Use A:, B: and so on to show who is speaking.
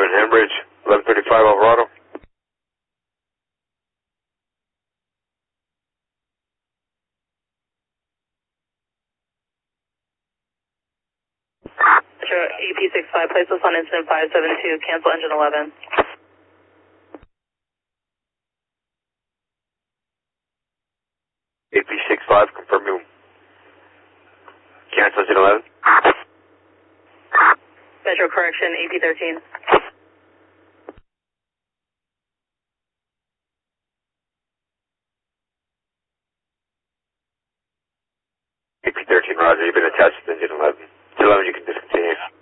A: on Hembridge, 1135 Alvarado.
B: Sure, EP65, place us on incident 572, cancel engine 11.
A: AP65, confirm you. Cancel engine 11.
B: Metro correction, AP13.
A: AP13, roger, you've been attached to engine 11. 11, you can discontinue.